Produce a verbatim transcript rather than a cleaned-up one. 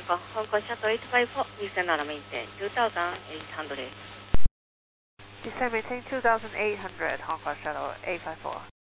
Kong, Hong Kong Shuttle eight five four, descend on maintain two thousand eight hundred. Descend maintain two thousand eight hundred, Hong Kong Shuttle eight five four.